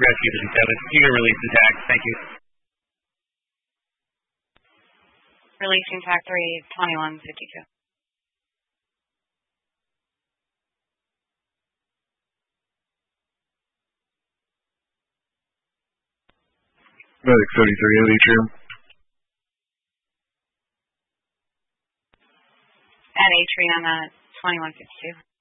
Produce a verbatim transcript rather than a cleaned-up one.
rescue the seven. You can release the tag. Thank you. Releasing tag three, twenty-one fifty-two. Medic seventy-three at Atrium. At Atrium at twenty-one fifty-two.